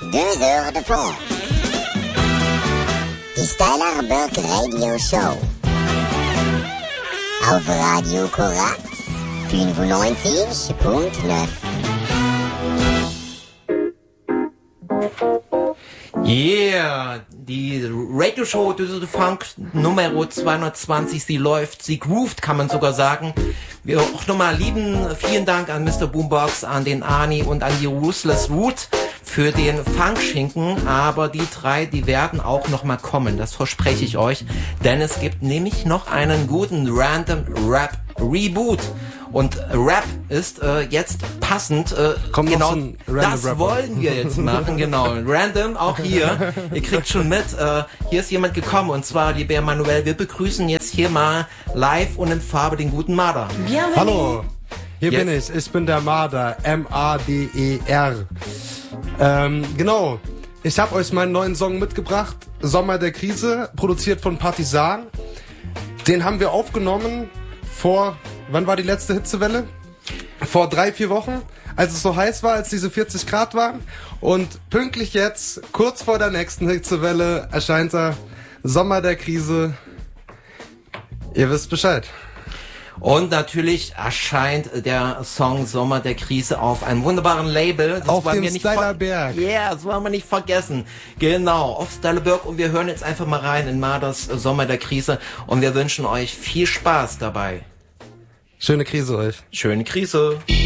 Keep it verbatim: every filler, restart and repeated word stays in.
deux heures de fond. Die Styler Burke Radio Show. Auf Radio Korax fünfundneunzig Punkt neun. Yeah, die Radioshow Düsseldorf Funk Nummer zweihundertzwanzig, sie läuft, sie groovt, kann man sogar sagen. Wir auch nochmal lieben, vielen Dank an Mister Boombox, an den Arnie und an die Ruthless Root für den Funkschinken, aber die drei, die werden auch nochmal kommen, das verspreche ich euch, denn es gibt nämlich noch einen guten Random Rap Reboot. Und Rap ist äh, jetzt passend, äh, Kommt genau, noch so ein Random das Rapper. wollen wir jetzt machen, genau. Random, auch hier. Ihr kriegt schon mit, äh, hier ist jemand gekommen, und zwar die Bär Manuel. Wir begrüßen jetzt hier mal live und in Farbe den guten Marder. Hallo, hier Jetzt. bin ich. Ich bin der Marder, M A D E R. Ähm, genau, ich habe euch meinen neuen Song mitgebracht, Sommer der Krise, produziert von Partisan. Den haben wir aufgenommen vor, wann war die letzte Hitzewelle? Vor drei, vier Wochen, als es so heiß war, als diese vierzig Grad waren. Und pünktlich jetzt, kurz vor der nächsten Hitzewelle, erscheint er, Sommer der Krise. Ihr wisst Bescheid. Und natürlich erscheint der Song Sommer der Krise auf einem wunderbaren Label. Das Auf wollen dem wir nicht Styler ver- Berg. Ja, yeah, das wollen wir nicht vergessen. Genau, auf Styler Berg. Und wir hören jetzt einfach mal rein in Marders Sommer der Krise. Und wir wünschen euch viel Spaß dabei. Schöne Krise euch. Schöne Krise.